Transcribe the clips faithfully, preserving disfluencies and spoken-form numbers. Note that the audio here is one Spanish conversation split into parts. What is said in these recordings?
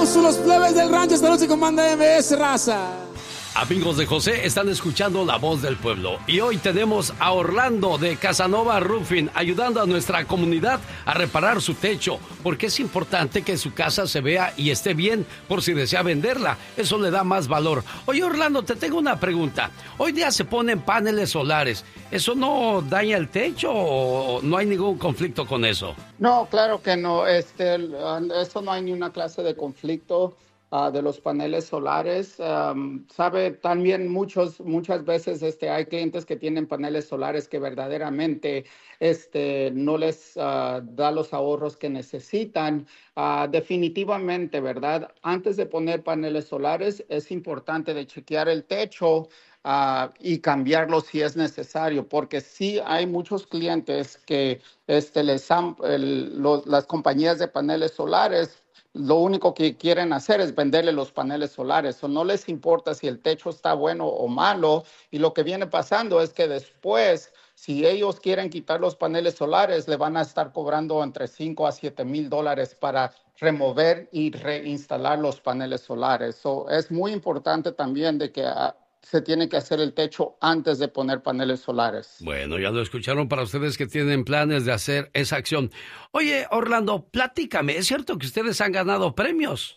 Los plebes del rancho esta noche comanda M S, raza. Amigos de José, están escuchando La Voz del Pueblo y hoy tenemos a Orlando de Casanova Roofing ayudando a nuestra comunidad a reparar su techo, porque es importante que su casa se vea y esté bien por si desea venderla. Eso le da más valor. Oye, Orlando, te tengo una pregunta. Hoy día se ponen paneles solares. ¿Eso no daña el techo o no hay ningún conflicto con eso? No, claro que no. Este, eso no hay ni una clase de conflicto. Uh, de los paneles solares. Um, sabe, también muchos, muchas veces este, hay clientes que tienen paneles solares que verdaderamente este, no les uh, da los ahorros que necesitan. Uh, definitivamente, ¿verdad? Antes de poner paneles solares es importante de chequear el techo Uh, y cambiarlo si es necesario, porque sí hay muchos clientes que este, les han, el, los, las compañías de paneles solares lo único que quieren hacer es venderle los paneles solares, o no les importa si el techo está bueno o malo, y lo que viene pasando es que después, si ellos quieren quitar los paneles solares, le van a estar cobrando entre cinco a siete mil dólares para remover y reinstalar los paneles solares. So, es muy importante también de que uh, se tiene que hacer el techo antes de poner paneles solares. Bueno, ya lo escucharon para ustedes que tienen planes de hacer esa acción. Oye, Orlando, platícame, ¿es cierto que ustedes han ganado premios?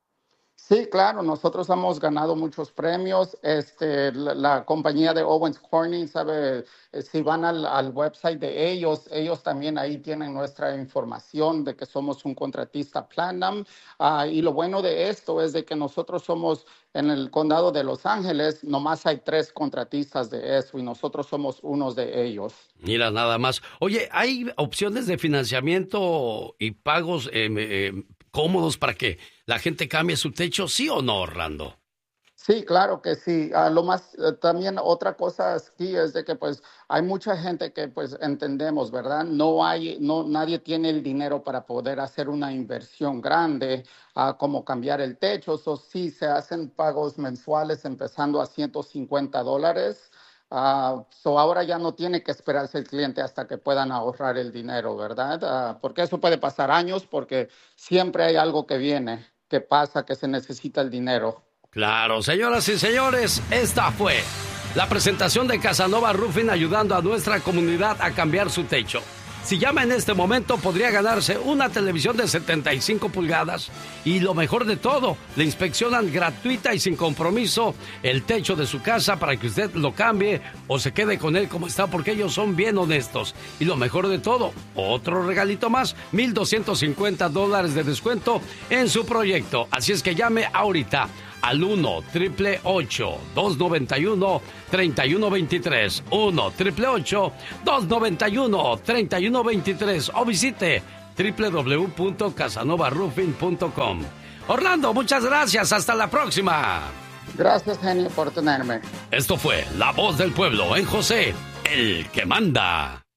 Sí, claro, nosotros hemos ganado muchos premios. Este, la, la compañía de Owens Corning, sabe, si van al, al website de ellos, ellos también ahí tienen nuestra información de que somos un contratista Platinum. Uh, y lo bueno de esto es de que nosotros somos en el condado de Los Ángeles, nomás hay tres contratistas de eso y nosotros somos unos de ellos. Mira, nada más. Oye, ¿hay opciones de financiamiento y pagos eh, eh, cómodos para que la gente cambie su techo, sí o no, Orlando? Sí, claro que sí. Uh, lo más, uh, también otra cosa aquí es de que pues hay mucha gente que pues entendemos, ¿verdad? No hay, no, nadie tiene el dinero para poder hacer una inversión grande uh, como cambiar el techo. Eso sí, se hacen pagos mensuales empezando a ciento cincuenta dólares. Uh, so ahora ya no tiene que esperarse el cliente hasta que puedan ahorrar el dinero, ¿verdad? Uh, porque eso puede pasar años porque siempre hay algo que viene, que pasa, que se necesita el dinero. Claro, señoras y señores, esta fue la presentación de Casanova Roofing ayudando a nuestra comunidad a cambiar su techo. Si llama en este momento podría ganarse una televisión de setenta y cinco pulgadas y lo mejor de todo, le inspeccionan gratuita y sin compromiso el techo de su casa para que usted lo cambie o se quede con él como está porque ellos son bien honestos. Y lo mejor de todo, otro regalito más, mil doscientos cincuenta dólares de descuento en su proyecto. Así es que llame ahorita al uno, triple ocho, dos noventa y uno, treinta y uno veintitrés, uno, triple ocho, dos noventa y uno, treinta y uno veintitrés o visite doble u doble u doble u punto casanova roofing punto com. Orlando, muchas gracias, hasta la próxima. Gracias, genio, por tenerme. Esto fue La Voz del Pueblo en José, el que manda.